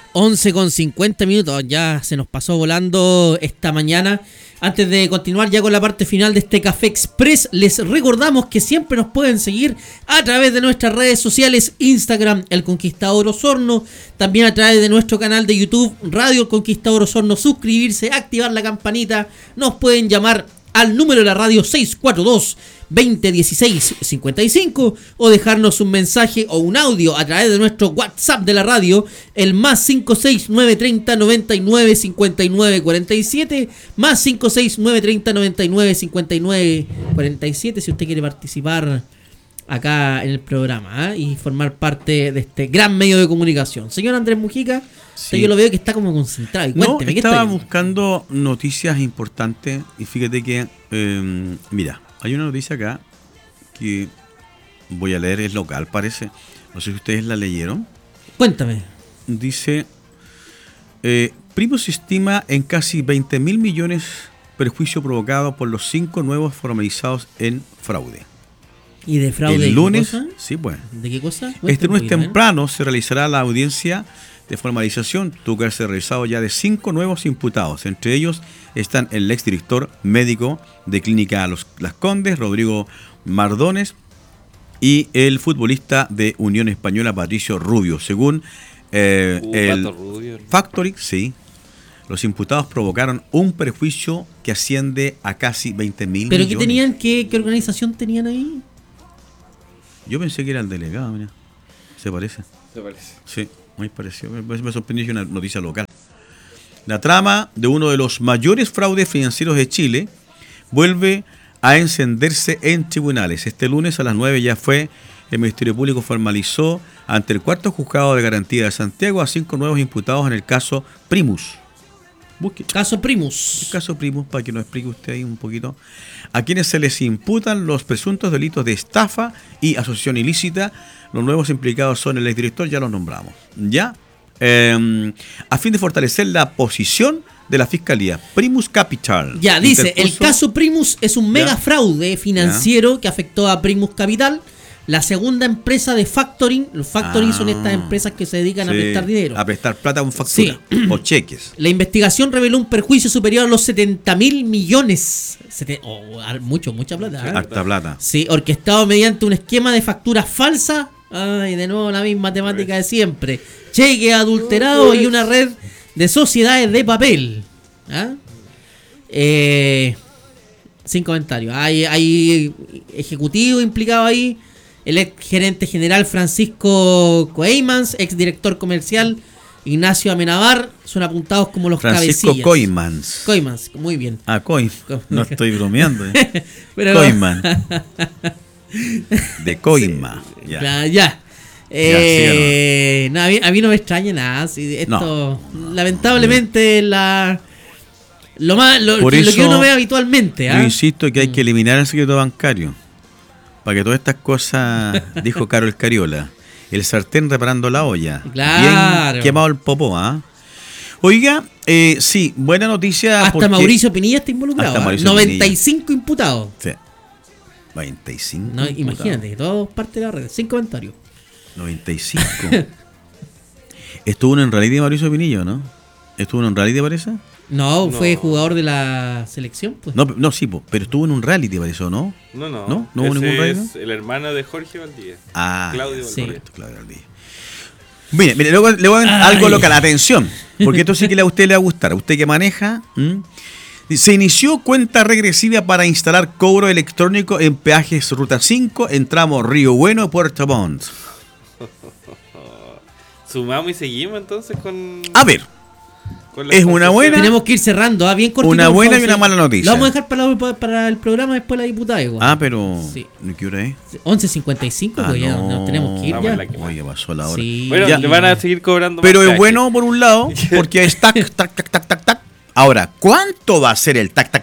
11:50, ya se nos pasó volando esta mañana. Antes de continuar ya con la parte final de este Café Express, les recordamos que siempre nos pueden seguir a través de nuestras redes sociales, Instagram, El Conquistador Osorno, también a través de nuestro canal de YouTube, Radio El Conquistador Osorno, suscribirse, activar la campanita, nos pueden llamar al número de la radio 642-2016-55 o dejarnos un mensaje o un audio a través de nuestro WhatsApp de la radio, el más 56930-995947, más 56930-995947, si usted quiere participar acá en el programa, y formar parte de este gran medio de comunicación. Señor Andrés Mujica, sí. Yo lo veo que está como concentrado. Cuénteme, estaba buscando noticias importantes y fíjate que, mira, hay una noticia acá que voy a leer, es local, parece. No sé si ustedes la leyeron. Cuéntame. Dice, Primus estima en casi 20.000 millones perjuicio provocado por los 5 nuevos formalizados en fraude. ¿Y de fraude? El lunes, ¿qué cosa? Sí, pues. ¿De qué cosa? Este lunes temprano se realizará la audiencia de formalización. Tuvo que haberse realizado ya de 5 nuevos imputados. Entre ellos están el exdirector médico de Clínica Las Condes, Rodrigo Mardones, y el futbolista de Unión Española, Patricio Rubio. Según el Factory, sí, los imputados provocaron un perjuicio que asciende a casi 20.000 millones. ¿Pero qué tenían? ¿Qué organización tenían ahí? Yo pensé que era el delegado, mira. ¿Se parece? Sí, muy parecido. Me sorprendió que una noticia local. La trama de uno de los mayores fraudes financieros de Chile vuelve a encenderse en tribunales. Este lunes a las 9 ya el Ministerio Público formalizó ante el cuarto juzgado de garantía de Santiago a 5 nuevos imputados en el caso Primus. Caso Primus. El caso Primus, para que nos explique usted ahí un poquito. A quienes se les imputan los presuntos delitos de estafa y asociación ilícita. Los nuevos implicados son el exdirector, ya los nombramos. ¿Ya? A fin de fortalecer la posición de la Fiscalía. Primus Capital. Ya, dice, el caso Primus es un mega fraude financiero que afectó a Primus Capital, la segunda empresa de factoring. Los factoring son estas empresas que se dedican a prestar dinero. A prestar plata con factura o cheques. La investigación reveló un perjuicio superior a los 70.000 millones. Mucha plata. Harta plata. Sí, orquestado mediante un esquema de facturas falsas. Ay, de nuevo la misma temática de siempre. Cheques adulterados y una red de sociedades de papel. Sin comentarios. Hay ejecutivo implicado ahí. El ex gerente general Francisco Coeymans, ex director comercial Ignacio Amenabar, son apuntados como los Francisco cabecillas. Coeymans, muy bien. No estoy bromeando. Coeymans. De Coima. Ya. A mí no me extraña nada. Esto, lamentablemente, lo que uno ve habitualmente. Yo insisto que hay que eliminar el secreto bancario. Para que todas estas cosas, dijo Carol Cariola, el sartén reparando la olla. Claro. Bien quemado el popó, Oiga, sí, buena noticia. Hasta Mauricio Pinilla está involucrado. 95 Pinilla. Imputados. Sí. 25. No, imagínate, todo parte de la red. Sin comentarios. 95. ¿Estuvo en reality de Mauricio Pinilla, no? ¿Estuvo en reality, parece? No, fue jugador de la selección, pues. No, sí, pero estuvo en un reality, parece, ¿no? No hubo ningún reality. Es el hermano de Jorge Valdivia. Claudio sí. Claudio Valdivia. Mire, luego le voy a dar algo local, atención, porque esto sí que a usted le va a gustar, a usted que maneja. Se inició cuenta regresiva para instalar cobro electrónico en peajes Ruta 5 en tramo Río Bueno y Puerto Montt. Sumamos y seguimos entonces con... A ver. Es una buena. Tenemos que ir cerrando, bien cortito. Una buena y una mala noticia. Lo vamos a dejar para el programa después de la diputada. Igual. Pero. Sí. ¿Qué hora es? 11:55, pues ya nos tenemos que ir. Oye, pasó la hora. Sí. Bueno, ya. Le van a seguir cobrando. Pero es bueno por un lado, porque es tac. Ahora, ¿cuánto va a ser el tac?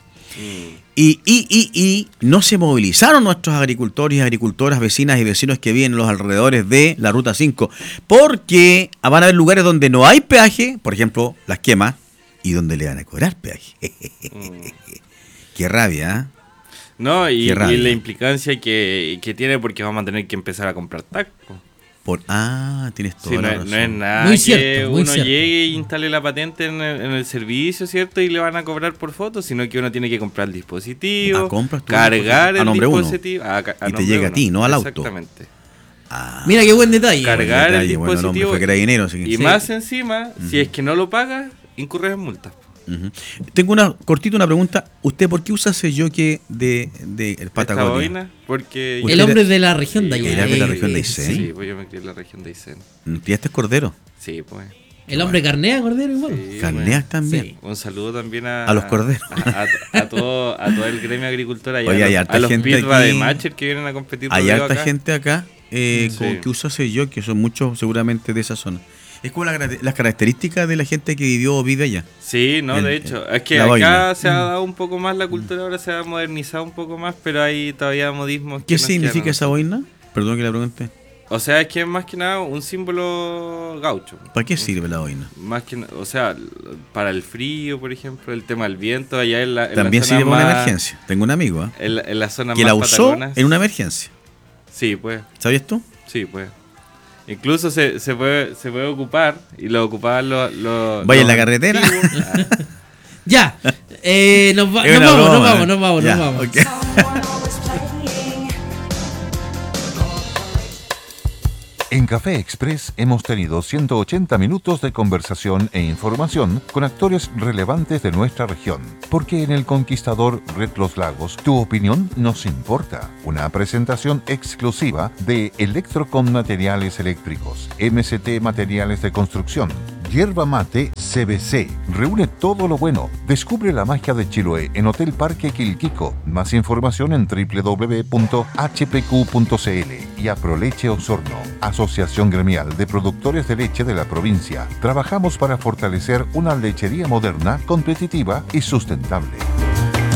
Y no se movilizaron nuestros agricultores y agricultoras, vecinas y vecinos que viven en los alrededores de la Ruta 5, porque van a haber lugares donde no hay peaje, por ejemplo, Las Quemas, y donde le van a cobrar peaje. Qué rabia, No, y la implicancia que tiene, porque vamos a tener que empezar a comprar tacos. Tienes toda Sí, la no razón. es nada Muy que cierto, muy uno cierto. llegue y instale la patente en el servicio, ¿cierto? Y le van a cobrar por fotos, sino que uno tiene que comprar el dispositivo, compras tu cargar dispositivo a el nombre uno. dispositivo. Y te nombre llega a uno. ti, no al auto. Exactamente. Mira qué buen detalle. Cargar el Bueno, el hombre dispositivo. fue carabinero, así que- Y Sí. más encima, si es que no lo pagas, incurres en multas. Ujú. Tengo una pregunta. ¿Usted por qué usa ese jockey de Esta Patagonia? boina, porque... Usted El hombre era- de la región de allá. era de la región de Aysén. Sí, pues yo me crié en la región de Aysén. ¿Criaste cordero? Sí, pues. El hombre carnea, Cordero, igual. Sí, ¿Carneas pues. también? Sí. Un saludo también A los corderos. A todo el gremio agricultor allá. Oye, hay a harta los gente Pitba de aquí. Matcher que vienen a competir Hay rodeo harta acá. gente acá Sí. que usa ese jockey, son muchos seguramente de esa zona. Es como las características de la gente que vivió o vive allá. Sí, no, El- de hecho. Es que la acá boina. se ha dado un poco más la cultura, ahora se ha modernizado un poco más, pero hay todavía modismos. ¿Qué que nos significa quedan. esa boina? Perdón que la pregunte. O sea, es que es más que nada un símbolo gaucho. ¿Para qué sirve la boina? Más que, o sea, para el frío, por ejemplo, el tema del viento, allá en la También zona sirve para una más- emergencia. Tengo un amigo En la zona que más la usó patagonas. en una emergencia. Sí, pues. ¿Sabías tú? Sí, pues. Incluso se puede ocupar, y lo ocupaban los Vaya en la los carretera. antiguos. Ya. Nos Es una broma, vamos. Ya, ok. En Café Express hemos tenido 180 minutos de conversación e información con actores relevantes de nuestra región. Porque en El Conquistador Red Los Lagos, tu opinión nos importa. Una presentación exclusiva de Electrocom Materiales Eléctricos, MST Materiales de Construcción, Yerba Mate CBC. Reúne todo lo bueno. Descubre la magia de Chiloé en Hotel Parque Quilquico. Más información en www.hpq.cl. Y Aproleche Osorno, Asociación Gremial de Productores de Leche de la provincia. Trabajamos para fortalecer una lechería moderna, competitiva y sustentable.